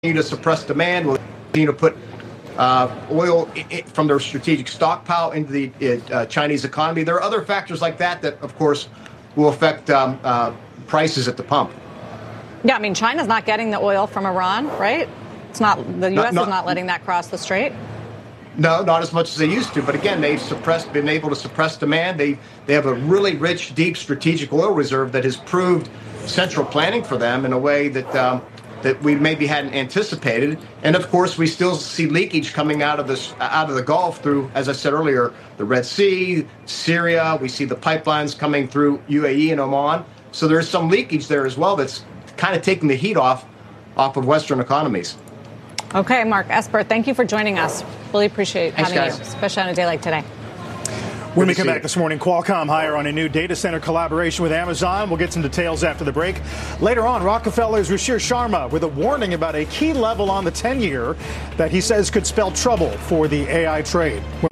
to suppress demand, will continue to put oil from their strategic stockpile into the Chinese economy. There are other factors like that that, of course, will affect prices at the pump. Yeah, I mean, China's not getting the oil from Iran, right? It's not, the U.S. is not letting that cross the strait. No, not as much as they used to. But again, they've been able to suppress demand. They have a really rich, deep strategic oil reserve that has proved central planning for them in a way that that we maybe hadn't anticipated. And of course, we still see leakage coming out of the Gulf through, as I said earlier, the Red Sea, Syria. We see the pipelines coming through UAE and Oman. So there's some leakage there as well that's kind of taking the heat off of Western economies. Okay, Mark Esper, thank you for joining us. Really appreciate Thanks, having guys. you, especially on a day like today. When we come back this morning, Qualcomm hire on a new data center collaboration with Amazon. We'll get some details after the break. Later on, Rockefeller's Ruchir Sharma with a warning about a key level on the 10-year that he says could spell trouble for the AI trade.